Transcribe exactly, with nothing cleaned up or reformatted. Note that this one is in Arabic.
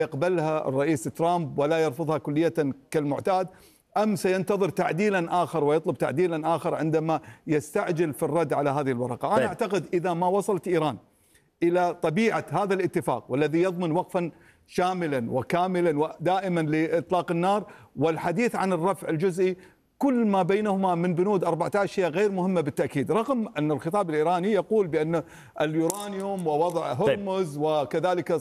يقبلها الرئيس ترامب ولا يرفضها كلية كالمعتاد، أم سينتظر تعديلا آخر ويطلب تعديلا آخر عندما يستعجل في الرد على هذه الورقة؟ أنا طيب. أعتقد إذا ما وصلت إيران إلى طبيعة هذا الاتفاق والذي يضمن وقفا شاملا وكاملا ودائما لإطلاق النار والحديث عن الرفع الجزئي، كل ما بينهما من بنود أربعة عشر هي غير مهمة بالتأكيد، رغم أن الخطاب الإيراني يقول بأن اليورانيوم ووضع هرمز وكذلك